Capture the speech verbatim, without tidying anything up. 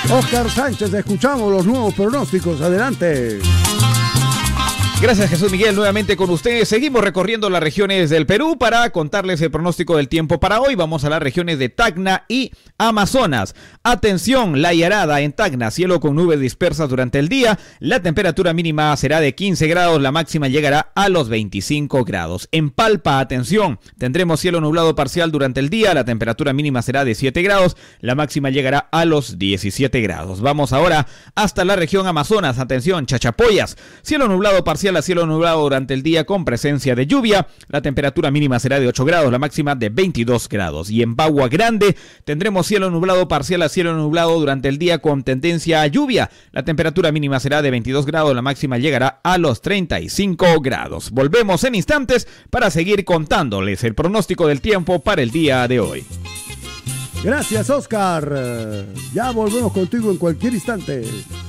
Oscar Sánchez, escuchamos los nuevos pronósticos. Adelante. Gracias, Jesús Miguel, nuevamente con ustedes. Seguimos recorriendo las regiones del Perú para contarles el pronóstico del tiempo para hoy. Vamos a las regiones de Tacna y Amazonas. Atención, La Yarada en Tacna, cielo con nubes dispersas durante el día. La temperatura mínima será de quince grados, la máxima llegará a los veinticinco grados. En Palpa, atención, tendremos cielo nublado parcial durante el día. La temperatura mínima será de siete grados, la máxima llegará a los diecisiete grados. Vamos ahora hasta la región Amazonas. Atención, Chachapoyas, cielo nublado parcial a cielo nublado durante el día con presencia de lluvia. La temperatura mínima será de ocho grados, la máxima de veintidós grados. Y en Bagua Grande tendremos cielo nublado parcial a cielo nublado durante el día con tendencia a lluvia. La temperatura mínima será de veintidós grados, la máxima llegará a los treinta y cinco grados. Volvemos en instantes para seguir contándoles el pronóstico del tiempo para el día de hoy. Gracias, Oscar. Ya volvemos contigo en cualquier instante.